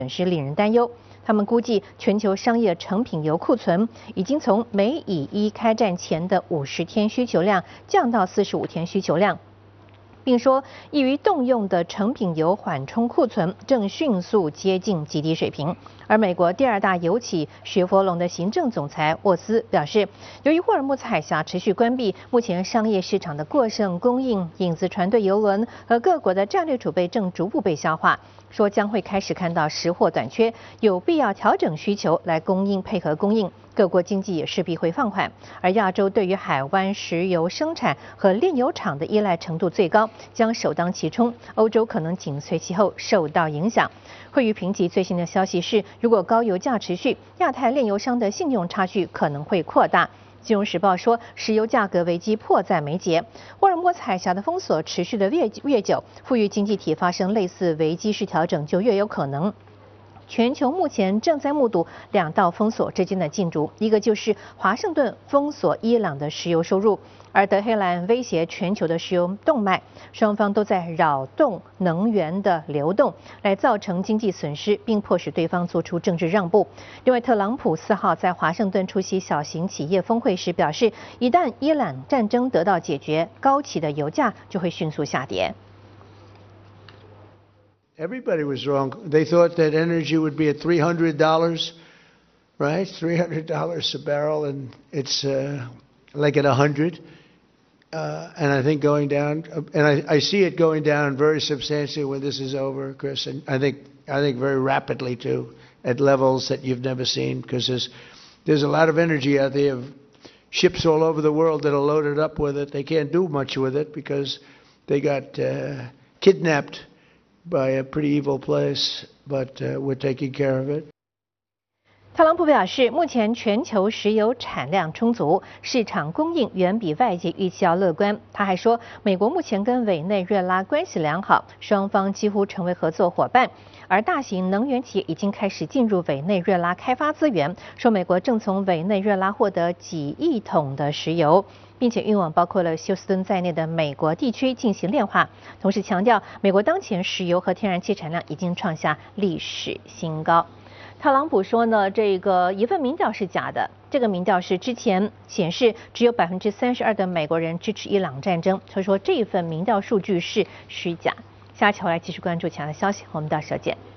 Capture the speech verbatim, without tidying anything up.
损失令人担忧。他们估计，全球商业成品油库存已经从美以一开战前的五十天需求量降到四十五天需求量。并说，易于动用的成品油缓冲库存正迅速接近极低水平。而美国第二大油企雪佛龙的行政总裁沃斯表示，由于霍尔木兹海峡持续关闭，目前商业市场的过剩供应、影子船队油轮和各国的战略储备正逐步被消化，说将会开始看到实货短缺，有必要调整需求来供应配合供应。各国经济也势必会放缓，而亚洲对于海湾石油生产和炼油厂的依赖程度最高，将首当其冲。欧洲可能紧随其后受到影响。惠誉评级最新的消息是，如果高油价持续，亚太炼油商的信用差距可能会扩大。金融时报说，石油价格危机迫在眉睫。霍尔木兹海峡的封锁持续的越越久，富裕经济体发生类似危机式调整就越有可能。全球目前正在目睹两道封锁之间的竞逐，一个就是华盛顿封锁伊朗的石油收入，而德黑兰威胁全球的石油动脉，双方都在扰动能源的流动，来造成经济损失，并迫使对方做出政治让步。另外，特朗普四号在华盛顿出席小型企业峰会时表示，一旦伊朗战争得到解决，高企的油价就会迅速下跌。 Everybody was wrong. They thought that energy would be at three hundred dollars, right? three hundred dollars a barrel, and it's uh, like at one hundred. Uh, and I think going down, and I, I see it going down very substantially when this is over, Chris. And I think I think very rapidly too, at levels that you've never seen, because there's there's a lot of energy out there, of ships all over the world that are loaded up with it. They can't do much with it because they got uh, kidnapped by a pretty evil place, but uh, we're taking care of it. 特朗普表示，目前全球石油产量充足，市场供应远比外界预期要乐观。他还说，美国目前跟委内瑞拉关系良好，双方几乎成为合作伙伴。而大型能源企业已经开始进入委内瑞拉开发资源，说美国正从委内瑞拉获得几亿桶的石油，并且运往包括了休斯敦在内的美国地区进行炼化。同时强调，美国当前石油和天然气产量已经创下历史新高。特朗普说呢，这个一份民调是假的，这个民调是之前显示只有百分之三十二的美国人支持伊朗战争，他说这份民调数据是虚假。下期回来继续关注其他的消息，我们到时候见。